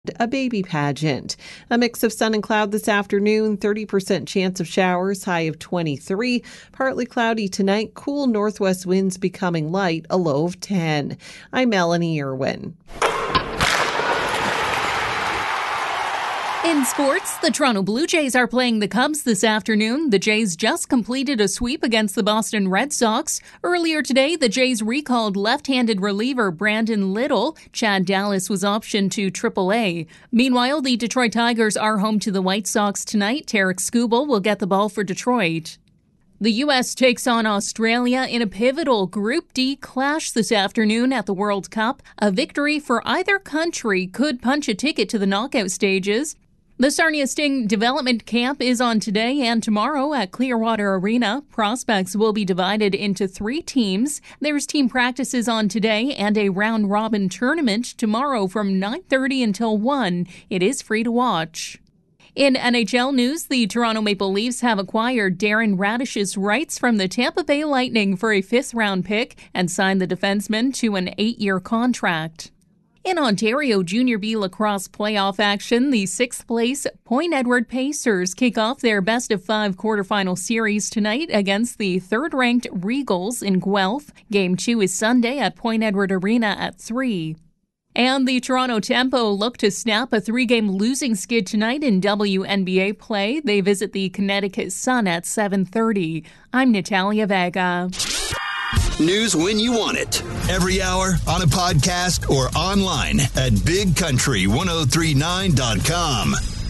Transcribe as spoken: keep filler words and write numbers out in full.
a baby pageant. A mix of sun and cloud this afternoon, thirty percent chance of showers, high of twenty-three. Partly cloudy tonight, cool northwest winds becoming light, a low of ten. I'm Melanie Irwin. In sports, the Toronto Blue Jays are playing the Cubs this afternoon. The Jays just completed a sweep against the Boston Red Sox. Earlier today, the Jays recalled left-handed reliever Brandon Little. Chad Dallas was optioned to triple A. Meanwhile, the Detroit Tigers are home to the White Sox tonight. Tarek Skubal will get the ball for Detroit. The U S takes on Australia in a pivotal Group D clash this afternoon at the World Cup. A victory for either country could punch a ticket to the knockout stages. The Sarnia Sting development camp is on today and tomorrow at Clearwater Arena. Prospects will be divided into three teams. There's team practices on today and a round-robin tournament tomorrow from nine thirty until one. It is free to watch. In N H L news, the Toronto Maple Leafs have acquired Darren Raddysh's rights from the Tampa Bay Lightning for a fifth-round pick and signed the defenseman to an eight-year contract. In Ontario Junior B lacrosse playoff action, the sixth-place Point Edward Pacers kick off their best-of-five quarterfinal series tonight against the third-ranked Regals in Guelph. Game two is Sunday at Point Edward Arena at three. And the Toronto Tempo look to snap a three-game losing skid tonight in W N B A play. They visit the Connecticut Sun at seven thirty. I'm Natalia Vega. News when you want it. Every hour, on a podcast, or online at big country ten thirty-nine dot com.